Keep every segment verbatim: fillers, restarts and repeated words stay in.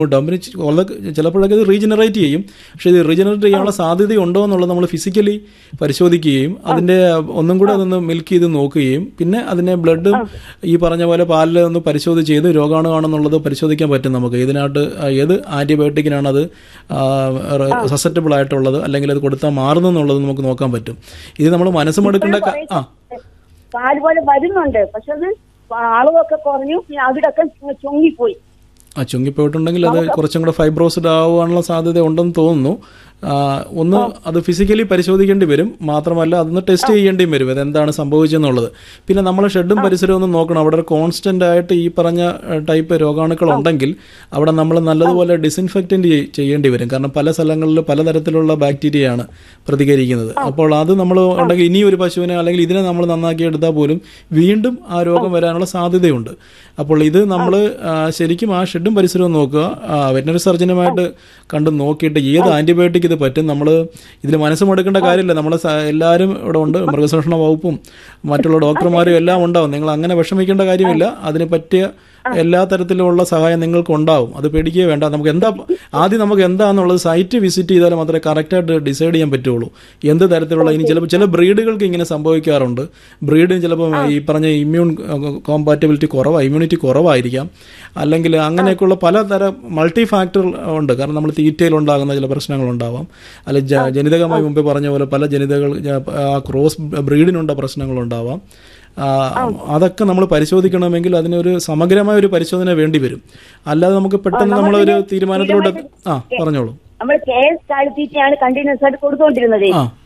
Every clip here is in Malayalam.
ഡംപിന് ചിലപ്പോഴൊക്കെ ഇത് റീജനറേറ്റ് ചെയ്യും. പക്ഷേ ഇത് റീജനറേറ്റ് ചെയ്യാനുള്ള സാധ്യതയുണ്ടോ എന്നുള്ളത് നമ്മൾ ഫിസിക്കലി പരിശോധിക്കുകയും അതിൻ്റെ ഒന്നും കൂടെ അതൊന്ന് മിൽക്ക് ചെയ്ത് നോക്കുകയും പിന്നെ അതിനെ ബ്ലഡും ഈ പറഞ്ഞ പോലെ പാലിൽ ഒന്ന് പരിശോധിച്ച് ഏത് രോഗാണുവാണെന്നുള്ളത് പരിശോധിക്കാൻ പറ്റും നമുക്ക്. ഇതിനകത്ത് ഏത് ആൻറ്റിബയോട്ടിക്കിനാണ് അത് സസെപ്റ്റബിൾ ആയിട്ടുള്ളത് അല്ലെങ്കിൽ അത് കൊടുത്താൽ മാറുന്നെന്നുള്ളത് നമുക്ക് നോക്കാൻ പറ്റും. ഇത് നമ്മൾ മനസ്സുമെടുക്കേണ്ട ആ പാല് പോലെ വരുന്നുണ്ട്, പക്ഷെ അത് അളവൊക്കെ കുറഞ്ഞു, പിന്നെ അവിടൊക്കെ ചൊങ്ങിപ്പോയി. ആ ചുങ്ങിപ്പോയിട്ടുണ്ടെങ്കിൽ അത് കുറച്ചും കൂടെ ഫൈബ്രോസിഡ് ആവാനുള്ള സാധ്യത ഉണ്ടെന്ന് തോന്നുന്നു. ഒന്ന് അത് ഫിസിക്കലി പരിശോധിക്കേണ്ടി വരും, മാത്രമല്ല അതൊന്ന് ടെസ്റ്റ് ചെയ്യേണ്ടിയും വരും അതെന്താണ് സംഭവിച്ചെന്നുള്ളത്. പിന്നെ നമ്മൾ ഷെഡും പരിസരവും ഒന്ന് നോക്കണം. അവിടെ കോൺസ്റ്റന്റ് ആയിട്ട് ഈ പറഞ്ഞ ടൈപ്പ് രോഗാണുക്കൾ ഉണ്ടെങ്കിൽ അവിടെ നമ്മൾ നല്ലതുപോലെ ഡിസിൻഫെക്റ്റന്റ് ചെയ്യേണ്ടി വരും. കാരണം പല സ്ഥലങ്ങളിൽ പലതരത്തിലുള്ള ബാക്ടീരിയയാണ് പ്രതികരിക്കുന്നത്. അപ്പോൾ അത് നമ്മൾ ഉണ്ടെങ്കിൽ ഇനി ഒരു പശുവിനെ അല്ലെങ്കിൽ ഇതിനെ നമ്മൾ നന്നാക്കി എടുത്താൽ പോലും വീണ്ടും ആ രോഗം വരാനുള്ള സാധ്യതയുണ്ട്. അപ്പോൾ ഇത് നമ്മൾ ശരിക്കും ആ ഷെഡും പരിസരവും നോക്കുക, വെറ്ററിനറി സർജനുമായിട്ട് കണ്ട് നോക്കിയിട്ട് ഏത് ആന്റിബയോട്ടിക് ഇത് പറ്റും. നമ്മൾ ഇതിൽ മനസ്സുമെടുക്കേണ്ട കാര്യമില്ല. നമ്മൾ എല്ലാവരും ഇവിടെ ഉണ്ട്, മൃഗസംരക്ഷണ വകുപ്പും മറ്റുള്ള ഡോക്ടർമാരും എല്ലാം ഉണ്ടാവും. നിങ്ങൾ അങ്ങനെ വിഷമിക്കേണ്ട കാര്യമില്ല. അതിന് പറ്റിയ എല്ലാ തരത്തിലുമുള്ള സഹായം നിങ്ങൾക്ക് ഉണ്ടാവും. അത് പേടിക്കുകയേ വേണ്ട. നമുക്ക് എന്താ ആദ്യം നമുക്ക് എന്താണെന്നുള്ളത് സൈറ്റ് വിസിറ്റ് ചെയ്താൽ മാത്രമേ കറക്റ്റായിട്ട് ഡിസൈഡ് ചെയ്യാൻ പറ്റുള്ളൂ എന്ത് തരത്തിലുള്ള. ഇനി ചിലപ്പോൾ ചില ബ്രീഡുകൾക്ക് ഇങ്ങനെ സംഭവിക്കാറുണ്ട്. ബ്രീഡിന് ചിലപ്പോൾ ഈ പറഞ്ഞ ഇമ്മ്യൂൺ കോമ്പാറ്റബിലിറ്റി കുറവാണ്, ഇമ്മ്യൂണിറ്റി കുറവായിരിക്കാം, അല്ലെങ്കിൽ അങ്ങനെയൊക്കെയുള്ള പലതരം മൾട്ടി ഫാക്ടർ ഉണ്ട്. കാരണം നമ്മൾ തീറ്റയിലുണ്ടാകുന്ന ചില പ്രശ്നങ്ങളുണ്ടാവാം, അല്ലെ ജനിതകമായി മുമ്പേ പറഞ്ഞ പോലെ പല ജനിതകൾ ക്രോസ് ബ്രീഡിനുള്ള പ്രശ്നങ്ങളുണ്ടാവാം. അതൊക്കെ നമ്മൾ പരിശോധിക്കണമെങ്കിൽ അതിനൊരു സമഗ്രമായ ഒരു പരിശോധന വേണ്ടി വരും. അല്ലാതെ നമുക്ക് പെട്ടെന്ന് നമ്മളൊരു തീരുമാനത്തിലോട്ട് ആ പറഞ്ഞോളൂ. നമ്മൾ കെ എസ് കാലിത്തീറ്റയാണ് കണ്ടിന്യൂസ് ആയിട്ട് കൊടുത്തോണ്ടിരുന്നത്.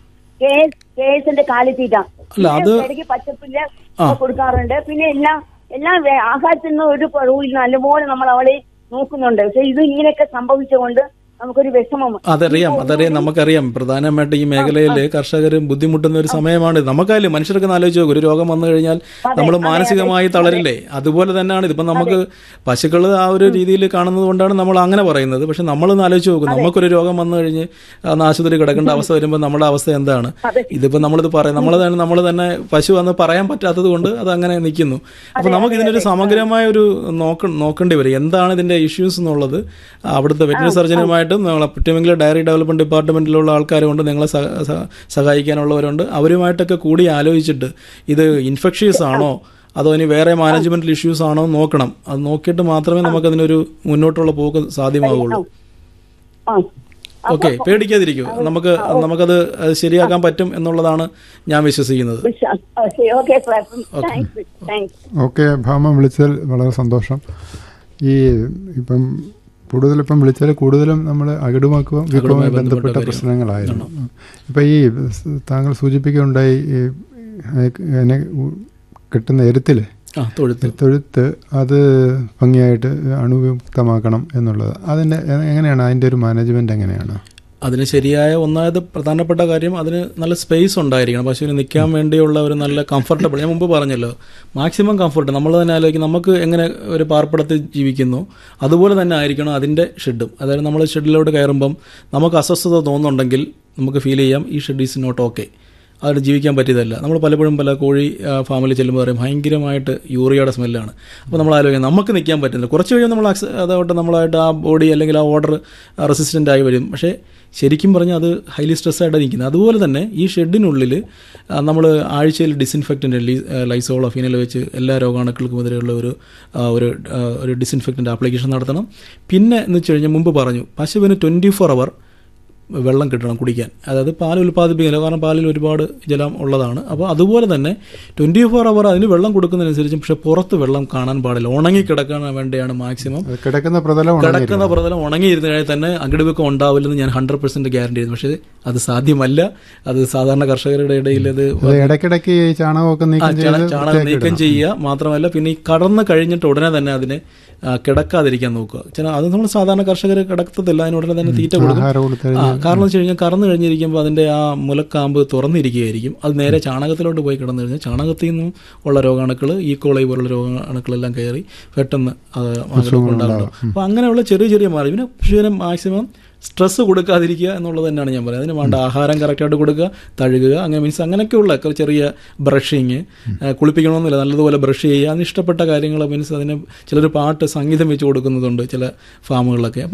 കെ എസിന്റെ കാലിത്തീറ്റ അല്ല അത് പച്ചപ്പില്ല കൊടുക്കാറുണ്ട്. പിന്നെ എല്ലാം എല്ലാം ആഹാരത്തിൽ നിന്ന് ഒരു കുറവില്ല, നല്ലപോലെ നമ്മൾ അവളെ നോക്കുന്നുണ്ട്. പക്ഷെ ഇത് ഇങ്ങനെയൊക്കെ സംഭവിച്ചുകൊണ്ട് നമുക്കൊരു വിഷമം. അതറിയാം അതറിയാം നമുക്കറിയാം. പ്രധാനമായിട്ട് ഈ മേഖലയിൽ കർഷകർ ബുദ്ധിമുട്ടുന്ന ഒരു സമയമാണ്. നമുക്കായാലും മനുഷ്യർക്ക് ആലോചിച്ച് നോക്കും, ഒരു രോഗം വന്നു കഴിഞ്ഞാൽ നമ്മൾ മാനസികമായി തളരില്ലേ? അതുപോലെ തന്നെയാണ് ഇതിപ്പം നമുക്ക് പശുക്കൾ ആ ഒരു രീതിയിൽ കാണുന്നത് കൊണ്ടാണ് നമ്മൾ അങ്ങനെ പറയുന്നത്. പക്ഷെ നമ്മളൊന്ന് ആലോചിച്ച് നോക്കും, നമുക്കൊരു രോഗം വന്നു കഴിഞ്ഞ് ആശുപത്രി കിടക്കേണ്ട അവസ്ഥ വരുമ്പോൾ നമ്മുടെ അവസ്ഥ എന്താണ്? ഇതിപ്പോൾ നമ്മളിത് പറയാം, നമ്മൾ തന്നെ നമ്മൾ തന്നെ പശു വന്ന് പറയാൻ പറ്റാത്തത് കൊണ്ട് അത് അങ്ങനെ നിൽക്കുന്നു. അപ്പോൾ നമുക്ക് ഇതിനൊരു സമഗ്രമായ ഒരു നോക്ക നോക്കേണ്ടി വരും എന്താണ് ഇതിന്റെ ഇഷ്യൂസ് എന്നുള്ളത്. അവിടുത്തെ വെറ്ററിനറി സർജനുമായി നമ്മളെ പറ്റുമെങ്കിൽ ഡയറി ഡെവലപ്മെന്റ് ഡിപ്പാർട്ട്മെന്റിലുള്ള ആൾക്കാരുണ്ട്, നിങ്ങളെ സഹായിക്കാനുള്ളവരുണ്ട്. അവരുമായിട്ടൊക്കെ കൂടി ആലോചിച്ചിട്ട് ഇത് ഇൻഫെക്ഷ്യസ് ആണോ അതോ ഇനി വേറെ മാനേജ്മെന്റൽ ഇഷ്യൂസ് ആണോ നോക്കണം. അത് നോക്കിയിട്ട് മാത്രമേ നമുക്കതിനൊരു മുന്നോട്ടുള്ള പോക്ക് സാധ്യമാവുള്ളൂ. ഓക്കെ, പേടിക്കാതിരിക്കൂ. നമുക്ക് നമുക്കത് ശരിയാക്കാൻ പറ്റും എന്നുള്ളതാണ് ഞാൻ വിശ്വസിക്കുന്നത്. ഓക്കെ, ഭാമ വിളിച്ചതിൽ വളരെ സന്തോഷം. ഈ ഇപ്പം കൂടുതലിപ്പം വിളിച്ചാൽ കൂടുതലും നമ്മൾ അകിടുമാക്കുക വിക്കവുമായി ബന്ധപ്പെട്ട പ്രശ്നങ്ങളായിരുന്നു. ഇപ്പം ഈ താങ്കൾ സൂചിപ്പിക്കുകയുണ്ടായി എന്നെ കിട്ടുന്ന എരുത്തിൽ തൊഴുത്ത് അത് ഭംഗിയായിട്ട് അണുവിമുക്തമാക്കണം എന്നുള്ളത്. അതിൻ്റെ എങ്ങനെയാണ് അതിൻ്റെ ഒരു മാനേജ്മെൻറ്റ് എങ്ങനെയാണ്? അതിന് ശരിയായ ഒന്നാമത് പ്രധാനപ്പെട്ട കാര്യം അതിന് നല്ല സ്പേസ് ഉണ്ടായിരിക്കണം. പശുവിന് നിൽക്കാൻ വേണ്ടിയുള്ള ഒരു നല്ല കംഫർട്ടബിൾ, ഞാൻ മുമ്പ് പറഞ്ഞല്ലോ, മാക്സിമം കംഫർട്ട്. നമ്മൾ തന്നെ ആലോചിക്കും നമുക്ക് എങ്ങനെ ഒരു പാർപ്പിടത്തിൽ ജീവിക്കുന്നു അതുപോലെ തന്നെ ആയിരിക്കണം അതിൻ്റെ ഷെഡും. അതായത് നമ്മൾ ഷെഡിലോട്ട് കയറുമ്പം നമുക്ക് അസ്വസ്ഥത തോന്നുന്നുണ്ടെങ്കിൽ നമുക്ക് ഫീൽ ചെയ്യാം ഈ ഷെഡ് ഈസ് നോട്ട് ഓക്കെ, അതിൽ ജീവിക്കാൻ പറ്റിയതല്ല. നമ്മൾ പലപ്പോഴും പല കോഴി ഫാമിൽ ചെല്ലുമ്പോൾ പറയും ഭയങ്കരമായിട്ട് യൂറിയയുടെ സ്മെല്ലാണ്. അപ്പോൾ നമ്മൾ ആലോചിക്കാം നമുക്ക് നിൽക്കാൻ പറ്റുന്നില്ല. കുറച്ച് കഴിയും നമ്മൾ അതോട്ട് നമ്മളായിട്ട് ആ ബോഡി അല്ലെങ്കിൽ ആ ഓർഡർ റെസിസ്റ്റൻ്റ് ആയി വരും. പക്ഷേ ശരിക്കും പറഞ്ഞാൽ അത് ഹൈലി സ്ട്രെസ്സായിട്ടാണ് നിൽക്കുന്നത്. അതുപോലെ തന്നെ ഈ ഷെഡിനുള്ളിൽ നമ്മൾ ആഴ്ചയിൽ ഡിസിൻഫെക്റ്റൻ്റ് ലൈസോളോ ഫിനൽ വെച്ച് എല്ലാ രോഗാണുക്കൾക്കും എതിരെയുള്ള ഒരു ഒരു ഒരു ഡിസിൻഫെക്റ്റൻ്റ് ആപ്ലിക്കേഷൻ നടത്തണം. പിന്നെ എന്ന് വെച്ച് കഴിഞ്ഞാൽ മുമ്പ് പറഞ്ഞു പശുവിന് ട്വൻറ്റി ഫോർ അവർ വെള്ളം കിട്ടണം കുടിക്കാൻ. അതായത് പാൽ ഉൽപ്പാദിപ്പിക്കില്ല, കാരണം പാലിൽ ഒരുപാട് ജലം ഉള്ളതാണ്. അപ്പോൾ അതുപോലെ തന്നെ ട്വൻറ്റി ഫോർ അവർ അതിന് വെള്ളം കൊടുക്കുന്നതിനനുസരിച്ച് പക്ഷേ പുറത്ത് വെള്ളം കാണാൻ പാടില്ല. ഉണങ്ങി കിടക്കാൻ വേണ്ടിയാണ് മാക്സിമം. കിടക്കുന്ന പ്രതലം കിടക്കുന്ന പ്രതലം ഉണങ്ങിയിരുന്ന കഴിഞ്ഞാൽ തന്നെ അകിടുവീക്കം ഉണ്ടാവില്ലെന്ന് ഞാൻ ഹൺഡ്രഡ് പെർസെന്റ് ഗ്യാരണ്ടി ചെയ്യുന്നു. പക്ഷേ അത് സാധ്യമല്ല. അത് സാധാരണ കർഷകരുടെ ഇടയിൽ അത് ഇടയ്ക്കിടയ്ക്ക് ചാണകമൊക്കെ ചാണകം നീക്കം ചെയ്യുക മാത്രമല്ല പിന്നെ ഈ കടന്ന് കഴിഞ്ഞിട്ട് ഉടനെ തന്നെ അതിനെ കിടക്കാതിരിക്കാൻ നോക്കുക. ചില അത് നമ്മൾ സാധാരണ കർഷകർ കിടക്കത്തില്ല, അതിനുടനെ തന്നെ തീറ്റ കൊടുക്കും. കാരണം എന്ന് വെച്ച് കഴിഞ്ഞാൽ കറന്നു കഴിഞ്ഞിരിക്കുമ്പോൾ അതിൻ്റെ ആ മുലക്കാമ്പ് തുറന്നിരിക്കുകയായിരിക്കും. അത് നേരെ ചാണകത്തിലോട്ട് പോയി കിടന്നു കഴിഞ്ഞാൽ ചാണകത്തിൽ നിന്നും ഉള്ള രോഗാണുക്കൾ ഈ കോളൈ പോലുള്ള രോഗാണുക്കളെല്ലാം കയറി പെട്ടെന്ന് അത് ഉണ്ടാകുന്നു. അപ്പോൾ അങ്ങനെയുള്ള ചെറിയ ചെറിയ മാറി പിന്നെ പശുവിനെ മാക്സിമം സ്ട്രെസ് കൊടുക്കാതിരിക്കുക എന്നുള്ളത് തന്നെയാണ് ഞാൻ പറയുന്നത്. അതിന് വേണ്ട ആഹാരം കറക്റ്റായിട്ട് കൊടുക്കുക, തഴുകുക, അങ്ങനെ മീൻസ് അങ്ങനെയൊക്കെയുള്ള ചെറിയ ബ്രഷിങ്, കുളിപ്പിക്കണമെന്നില്ല, നല്ലതുപോലെ ബ്രഷ് ചെയ്യുക, അതിന് ഇഷ്ടപ്പെട്ട കാര്യങ്ങൾ മീൻസ് അതിന് ചിലർ പാട്ട് സംഗീതം വെച്ച് കൊടുക്കുന്നതുണ്ട് ചില ഫാമുകളിലൊക്കെ.